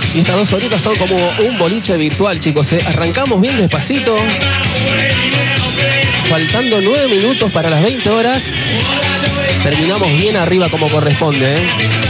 Y estas 2 horitas son como un boliche virtual, chicos, ¿eh? Arrancamos bien despacito. Faltando 9 minutos para las 20 horas. Terminamos bien arriba como corresponde, ¿eh?